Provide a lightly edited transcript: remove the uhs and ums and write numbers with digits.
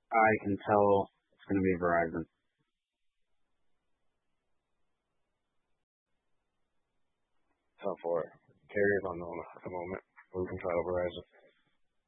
I can tell it's going to be Verizon. Top four carriers unknown at the moment. We can try to Verizon.